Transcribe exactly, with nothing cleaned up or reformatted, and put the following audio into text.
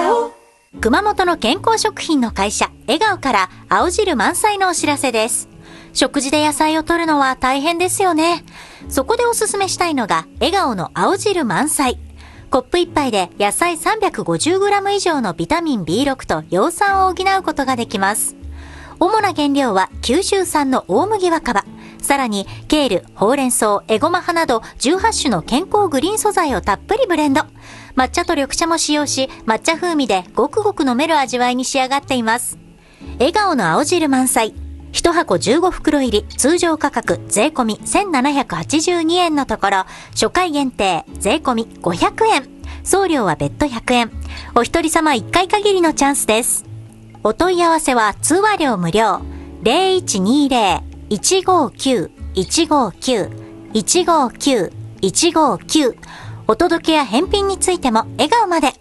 オ。熊本の健康食品の会社笑顔から青汁満載のお知らせです。食事で野菜を摂るのは大変ですよね。そこでおすすめしたいのが笑顔の青汁満載。コップいっぱいで野菜 さんびゃくごじゅうグラム 以上のビタミン ビーろく と葉酸を補うことができます。主な原料は九州産の大麦若葉、さらにケール、ほうれん草、エゴマ葉などじゅうはち種の健康グリーン素材をたっぷりブレンド。抹茶と緑茶も使用し、抹茶風味でごくごく飲める味わいに仕上がっています。笑顔の青汁満載。いちはこじゅうごふくろ入り、通常価格税込みせんななひゃくはちじゅうにえんのところ、初回限定税込みごひゃくえん。送料は別途ひゃくえん。お一人様いっかい限りのチャンスです。お問い合わせは通話料無料。ゼロいちにゼロ いちごきゅう いちごきゅう いちごきゅう いちごきゅう。お届けや返品についても笑顔まで。